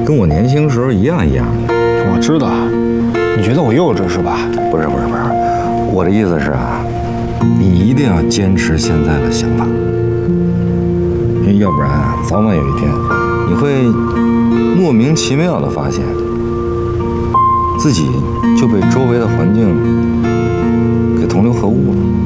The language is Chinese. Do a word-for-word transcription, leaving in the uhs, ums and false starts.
跟我年轻时候一样一样的。 我知道，你觉得我幼稚是吧？ 不是不是不是，我的意思是啊，你一定要坚持现在的想法，因为要不然啊，早晚有一天，你会莫名其妙的发现，自己就被周围的环境给同流合污了。